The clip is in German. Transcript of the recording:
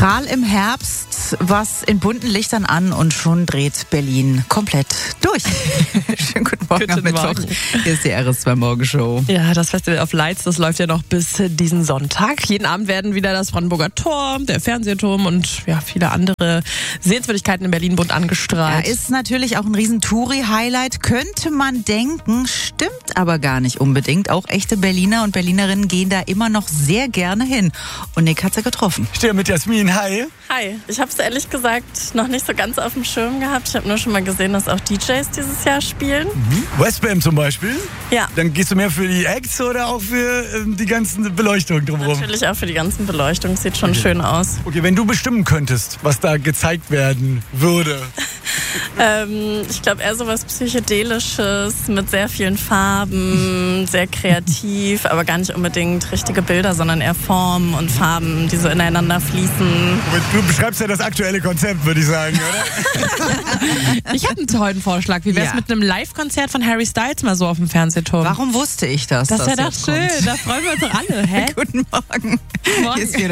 Strahl im Herbst, was in bunten Lichtern an und schon dreht Berlin komplett durch. Schönen guten Morgen am Mittwoch. Hier ist die RS2 Morgenshow. Ja, das Festival of Lights, das läuft ja noch bis diesen Sonntag. Jeden Abend werden wieder das Brandenburger Tor, der Fernsehturm und ja, viele andere Sehenswürdigkeiten in Berlin bunt angestrahlt. Ja, ist natürlich auch ein riesen Touri-Highlight, könnte man denken, stimmt aber gar nicht unbedingt. Auch echte Berliner und Berlinerinnen gehen da immer noch sehr gerne hin. Und Nick hat sie getroffen. Ich stehe mit Jasmin. Hi. Hi. Ich habe es ehrlich gesagt noch nicht so ganz auf dem Schirm gehabt. Ich habe nur schon mal gesehen, dass auch DJs dieses Jahr spielen. Westbam zum Beispiel? Ja. Dann gehst du mehr für die Acts oder auch für die ganzen Beleuchtungen drumherum? Natürlich auch für die ganzen Beleuchtungen. Sieht schon schön aus. Okay, wenn du bestimmen könntest, was da gezeigt werden würde. Ich glaube eher so was Psychedelisches mit sehr vielen Farben, sehr kreativ, aber gar nicht unbedingt richtige Bilder, sondern eher Formen und Farben, die so ineinander fließen. Du beschreibst ja das aktuelle Konzept, würde ich sagen, oder? Ich habe einen tollen Vorschlag. Wie wäre es mit einem Live-Konzert von Harry Styles mal so auf dem Fernsehturm? Warum wusste ich das? Das ist ja doch jetzt schön. kommt? Da freuen wir uns doch alle. Hä? Guten Morgen. Morgen. Hier ist wieder